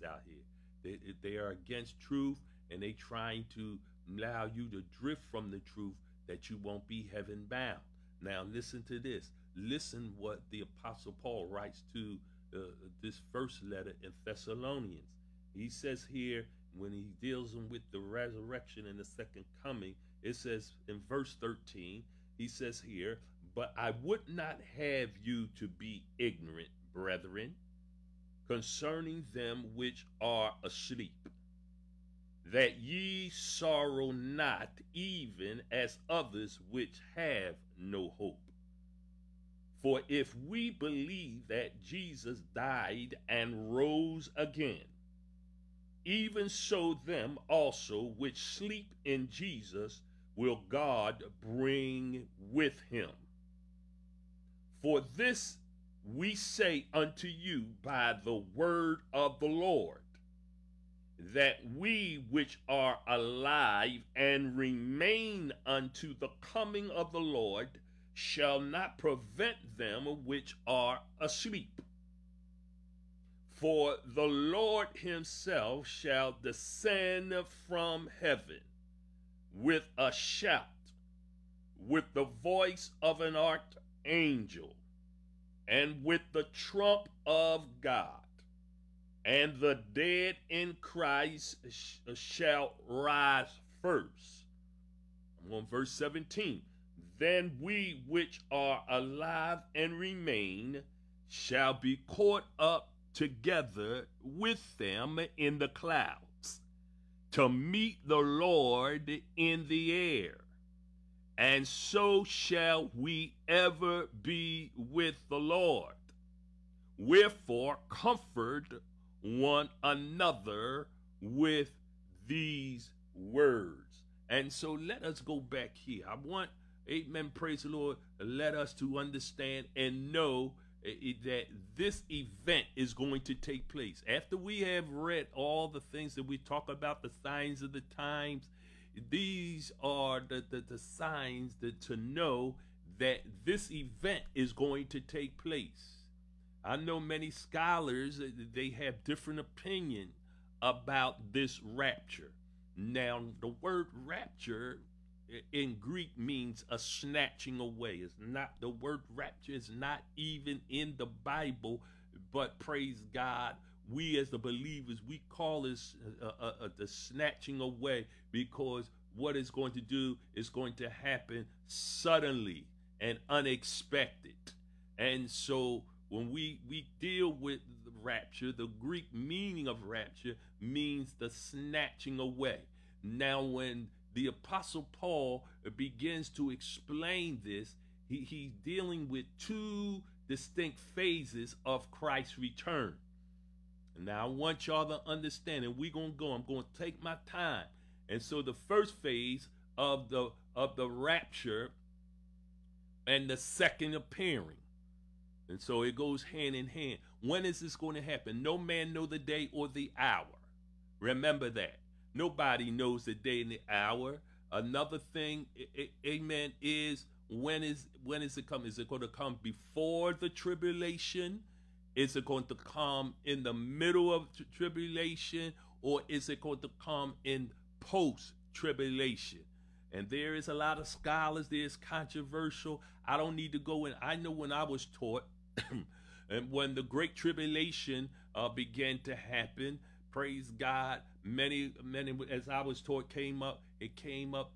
Satanists out here. They are against truth, and they trying to allow you to drift from the truth that you won't be heaven bound. Now listen to this. Listen what the Apostle Paul writes to this first letter in Thessalonians. He says here, when he deals with the resurrection and the second coming, it says in verse 13, he says here, but I would not have you to be ignorant, brethren, concerning them which are asleep, that ye sorrow not, even as others which have no hope. For if we believe that Jesus died and rose again, even so them also which sleep in Jesus will God bring with him. For this we say unto you by the word of the Lord, that we which are alive and remain unto the coming of the Lord shall not prevent them which are asleep. For the Lord himself shall descend from heaven with a shout, with the voice of an archangel, and with the trump of God, and the dead in Christ shall rise first. I'm on verse 17. Then we which are alive and remain shall be caught up together with them in the clouds to meet the Lord in the air. And so shall we ever be with the Lord. Wherefore, comfort one another with these words. And so let us go back here. I want, amen, praise the Lord, let us to understand and know that this event is going to take place. After we have read all the things that we talk about, the signs of the times, these are the signs to know that this event is going to take place. I know many scholars, they have different opinion about this rapture. Now, the word rapture in Greek means a snatching away. It's not, the word rapture is not even in the Bible, but praise God, we as the believers, we call this the snatching away, because what it's going to do is going to happen suddenly and unexpected. And so when we deal with the rapture, the Greek meaning of rapture means the snatching away. Now, when the Apostle Paul begins to explain this, he's dealing with two distinct phases of Christ's return. Now, I want y'all to understand, and we're going to go. I'm going to take my time. And so the first phase of the rapture and the second appearing. And so it goes hand in hand. When is this going to happen? No man know the day or the hour. Remember that. Nobody knows the day and the hour. Another thing, amen, is when is it coming? Is it going to come before the tribulation? Is it going to come in the middle of tribulation? Or is it going to come in post-tribulation? And there is a lot of scholars. There's controversial. I don't need to go in. I know when I was taught, and when the Great Tribulation began to happen, praise God, many, as I was taught, came up. It came up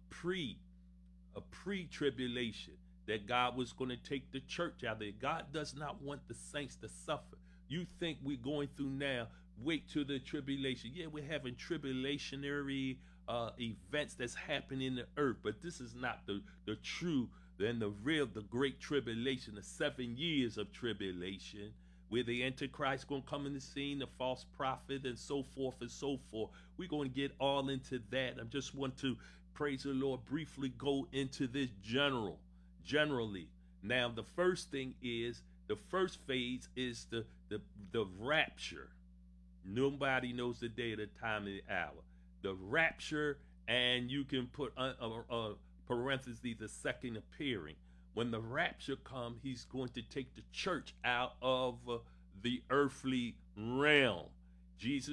pre-tribulation, that God was going to take the church out there. God does not want the saints to suffer. You think we're going through now, wait till the tribulation. Yeah, we're having tribulationary events that's happening in the earth, but this is not the true and the real, the great tribulation, the 7 years of tribulation, where the Antichrist going to come in the scene, the false prophet, and so forth and so forth. We're going to get all into that. I just want to, praise the Lord, briefly go into this generally. Now, the first thing is, the first phase is the rapture. Nobody knows the day, the time, and the hour. The rapture, and you can put parentheses, the second appearing. When the rapture comes, he's going to take the church out of the earthly realm. Jesus